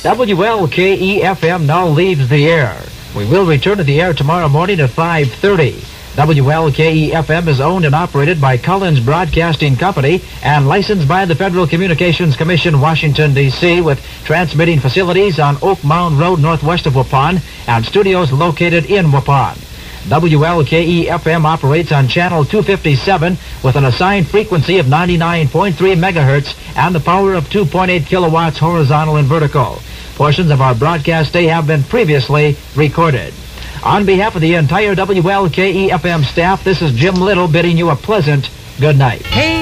WLKE-FM now leaves the air. We will return to the air tomorrow morning at 5:30. WLKE-FM is owned and operated by Collins Broadcasting Company and licensed by the Federal Communications Commission, Washington, D.C., with transmitting facilities on Oak Mound Road northwest of Waupun and studios located in Waupun. WLKE-FM operates on Channel 257 with an assigned frequency of 99.3 megahertz and the power of 2.8 kilowatts horizontal and vertical. Portions of our broadcast day have been previously recorded. On behalf of the entire WLKE-FM staff, this is Jim Little bidding you a pleasant good night. Hey!